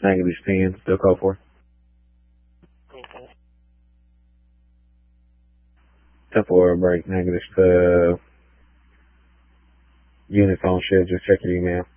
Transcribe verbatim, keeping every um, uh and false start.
Negative ten, still call for. Okay. ten four, break, negative twelve. Units on shift, just check your email.